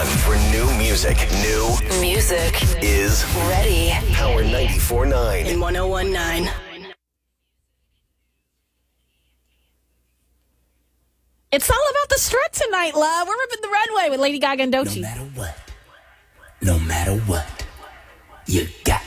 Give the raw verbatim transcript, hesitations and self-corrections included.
one for new music. New Music is ready. Power ninety-four point nine. In one oh one point nine. It's all about the strut tonight, love. We're ripping the runway with Lady Gaga and No Doechii. matter what, no matter what, you got